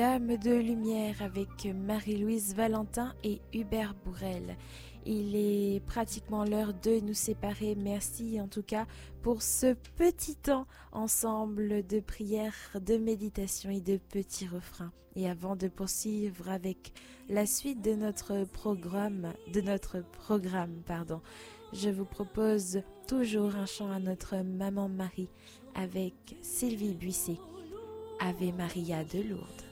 Âme de lumière avec Marie-Louise Valentin et Hubert Bourrel. Il est pratiquement l'heure de nous séparer. Merci en tout cas pour ce petit temps ensemble de prière, de méditation et de petits refrains. Et avant de poursuivre avec la suite de notre programme, je vous propose toujours un chant à notre maman Marie avec Sylvie Buisset, Ave Maria de Lourdes.